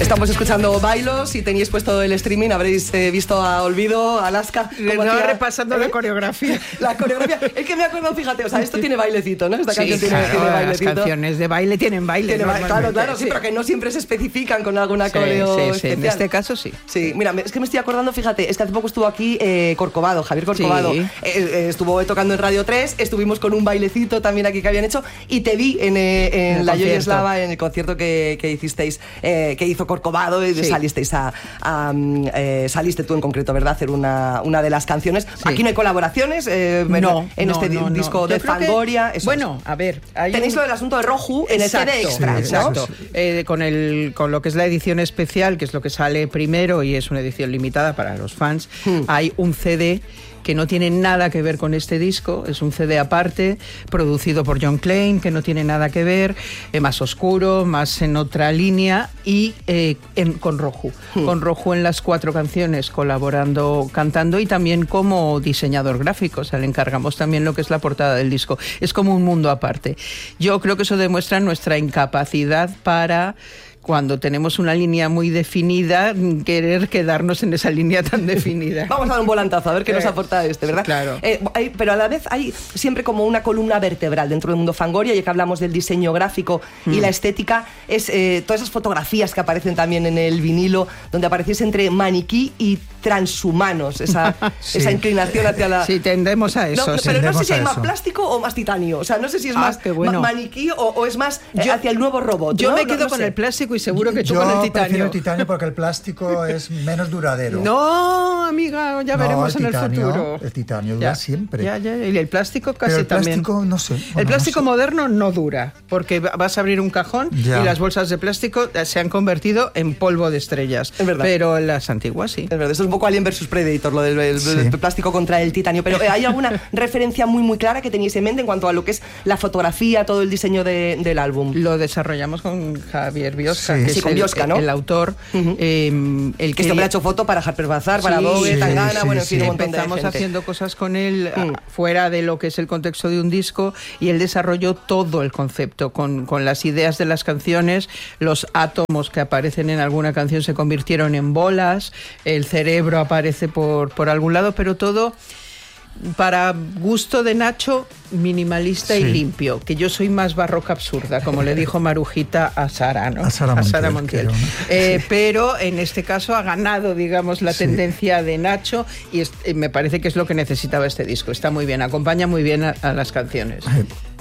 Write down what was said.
Estamos escuchando Bailos. Si tenéis puesto el streaming, habréis visto a Olvido, Alaska. Estaba repasando la coreografía. La coreografía. Es que me acuerdo, fíjate, o sea, esto tiene bailecito, ¿no? Esta canción tiene bailecito. Las canciones de baile tienen baile. Claro, sí, pero que no siempre se especifican con alguna coreo especial. En este caso sí. Sí, mira, es que me estoy acordando, fíjate, es que hace poco estuvo aquí Corcovado, Javier Corcovado. Sí. Estuvo tocando en Radio 3, estuvimos con un bailecito también aquí que habían hecho y te vi en la Yoyeslava, en el concierto que hicisteis, que hizo Corcovado y salisteis saliste tú en concreto, ¿verdad? A hacer una de las canciones. Sí. Aquí no hay colaboraciones en este disco de Fangoria. Bueno, a ver. Tenéis lo del asunto de Roju en el CD Extra, ¿no? Exacto. Con lo que es la edición especial, que es lo que sale primero y es una edición limitada para los fans, hay un CD que no tiene nada que ver con este disco, es un CD aparte, producido por John Klein, que no tiene nada que ver, más oscuro, más en otra línea, y con Roju. Con Roju en las 4 canciones, colaborando, cantando, y también como diseñador gráfico, o sea, le encargamos también lo que es la portada del disco. Es como un mundo aparte. Yo creo que eso demuestra nuestra incapacidad para, cuando tenemos una línea muy definida, querer quedarnos en esa línea tan definida. Vamos a dar un volantazo, a ver qué nos aporta ¿verdad? Claro. Pero a la vez hay siempre como una columna vertebral dentro del mundo Fangoria, ya que hablamos del diseño gráfico y la estética, es todas esas fotografías que aparecen también en el vinilo, donde apareciese entre maniquí y transhumanos, esa inclinación hacia la... Sí, tendemos a eso. Pero no sé si hay más plástico o más titanio, o sea, no sé si es más maniquí o es más hacia el nuevo robot. Yo me quedo con el plástico y seguro que tú con el titanio. Yo prefiero el titanio porque el plástico es menos duradero. No, amiga, ya veremos en el futuro. El titanio dura siempre. Y el plástico casi pero el también. Plástico, no sé. Bueno, el plástico moderno no dura, porque vas a abrir un cajón y las bolsas de plástico se han convertido en polvo de estrellas. Es verdad. Pero las antiguas sí. Es verdad, eso es un poco Alien vs Predator, lo del plástico contra el titanio. Pero ¿hay alguna referencia muy clara que teníais en mente en cuanto a lo que es la fotografía, todo el diseño del álbum? Lo desarrollamos con Javier Biosca, que es con Biosca, ¿no? el autor. El que siempre ha hecho foto para Harper's Bazaar, para Vogue, Tangana, bueno, en fin, un montón de gente. Estamos haciendo cosas con él fuera de lo que es el contexto de un disco, y él desarrolló todo el concepto con las ideas de las canciones. Los átomos que aparecen en alguna canción se convirtieron en bolas, el cerebro aparece por algún lado, pero todo para gusto de Nacho, minimalista y limpio, que yo soy más barroca absurda, como le dijo Marujita a Sara, ¿no? A Sara Montiel. Pero en este caso ha ganado, digamos, la tendencia de Nacho, y me parece que es lo que necesitaba este disco. Está muy bien, acompaña muy bien a las canciones.